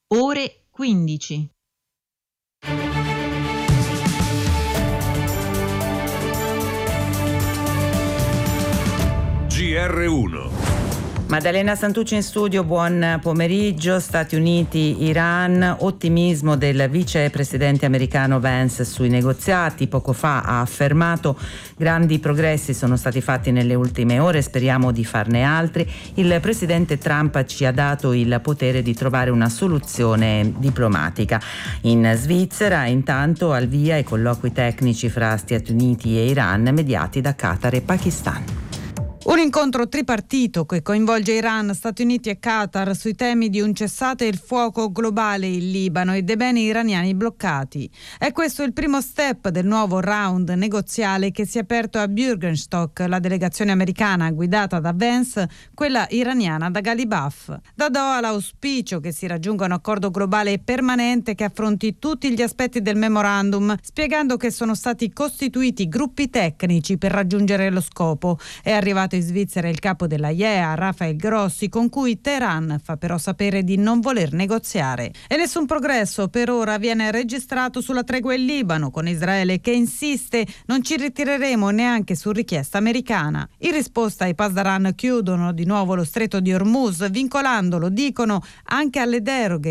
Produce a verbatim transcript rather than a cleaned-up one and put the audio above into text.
ore quindici. G R uno. Maddalena Santucci in studio, buon pomeriggio. Stati Uniti, Iran, ottimismo del vicepresidente americano Vance sui negoziati. Poco fa ha affermato: grandi progressi sono stati fatti nelle ultime ore, speriamo di farne altri. Il presidente Trump ci ha dato il potere di trovare una soluzione diplomatica. In Svizzera, intanto, al via i colloqui tecnici fra Stati Uniti e Iran, mediati da Qatar e Pakistan. Un incontro tripartito che coinvolge Iran, Stati Uniti e Qatar sui temi di un cessate il fuoco globale in Libano e dei beni iraniani bloccati. È questo il primo step del nuovo round negoziale che si è aperto a Bürgenstock, la delegazione americana guidata da Vance, quella iraniana da Ghalibaf. Da Doha l'auspicio che si raggiunga un accordo globale permanente che affronti tutti gli aspetti del memorandum, spiegando che sono stati costituiti gruppi tecnici per raggiungere lo scopo. È arrivato in Svizzera il capo della I E A, Rafael Grossi, con cui Teheran fa però sapere di non voler negoziare. E nessun progresso per ora viene registrato sulla tregua in Libano, con Israele che insiste: non ci ritireremo neanche su richiesta americana. In risposta i Pasdaran chiudono di nuovo lo stretto di Hormuz, vincolandolo, dicono, anche alle deroghe